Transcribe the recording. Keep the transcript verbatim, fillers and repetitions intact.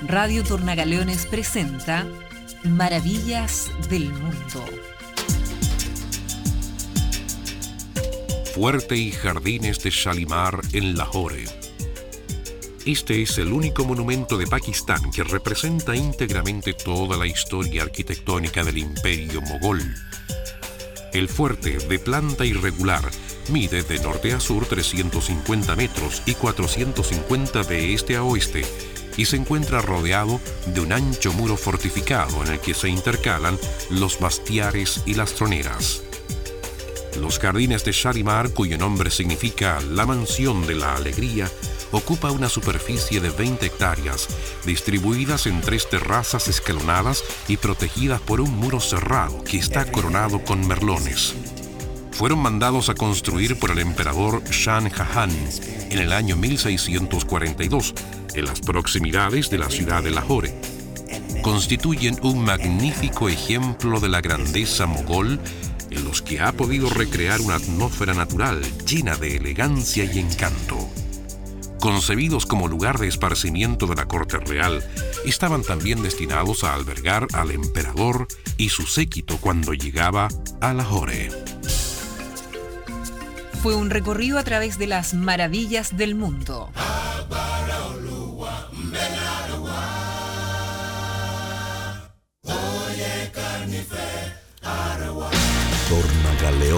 Radio Tornagaleones presenta Maravillas del Mundo. Fuerte y Jardines de Shalimar en Lahore. Este es el único monumento de Pakistán que representa íntegramente toda la historia arquitectónica del Imperio Mogol. El fuerte, de planta irregular, mide de norte a sur trescientos cincuenta metros y cuatrocientos cincuenta de este a oeste, y se encuentra rodeado de un ancho muro fortificado en el que se intercalan los bastiares y las troneras. Los Jardines de Shalimar, cuyo nombre significa la mansión de la alegría, ocupa una superficie de veinte hectáreas, distribuidas en tres terrazas escalonadas y protegidas por un muro cerrado que está coronado con merlones. Fueron mandados a construir por el emperador Shah Jahan en el año mil seiscientos cuarenta y dos, en las proximidades de la ciudad de Lahore. Constituyen un magnífico ejemplo de la grandeza mogol, en los que ha podido recrear una atmósfera natural llena de elegancia y encanto. Concebidos como lugar de esparcimiento de la corte real, estaban también destinados a albergar al emperador y su séquito cuando llegaba a Lahore. Fue un recorrido a través de las maravillas del mundo. Tornagaleón.